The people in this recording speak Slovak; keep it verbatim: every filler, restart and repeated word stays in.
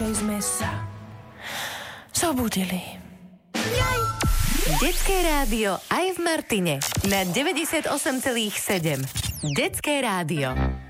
najradšej sme sa zobudili. Jaj. Detské rádio aj v Martine na deväťdesiatosem celá sedem. Detské rádio.